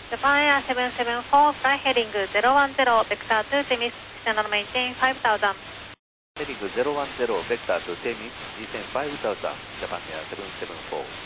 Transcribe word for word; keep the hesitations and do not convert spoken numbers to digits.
Japan Air seven seven four, fly heading zero one zero, vector to Temis, channel maintain five thousand. Heading zero one zero, vector to Temis, descend five thousand, Japan Air seven seven four.